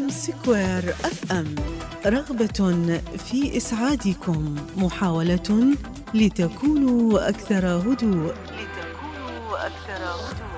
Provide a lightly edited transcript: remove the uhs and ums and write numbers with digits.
سكوير اف ام، رغبة في إسعادكم، محاولة لتكونوا أكثر هدوء.